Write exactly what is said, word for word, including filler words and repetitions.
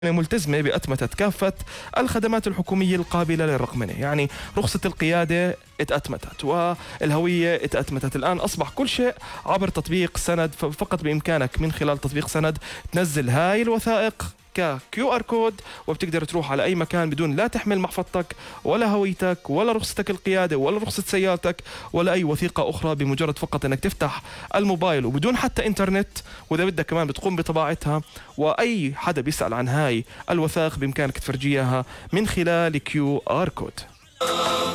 ملتزمة بأتمتة كافة الخدمات الحكومية القابلة للرقمنة. يعني رخصة القيادة اتأتمتت والهوية اتأتمتت، الآن أصبح كل شيء عبر تطبيق سند، فقط بإمكانك من خلال تطبيق سند تنزل هاي الوثائق ككيو ار كود، وبتقدر تروح على أي مكان بدون لا تحمل محفظتك ولا هويتك ولا رخصتك القيادة ولا رخصة سيارتك ولا أي وثيقة أخرى، بمجرد فقط أنك تفتح الموبايل وبدون حتى إنترنت، وإذا بدك كمان بتقوم بطباعتها، وأي حدا بيسأل عن هاي الوثائق بإمكانك تفرجيها من خلال كيو ار كود.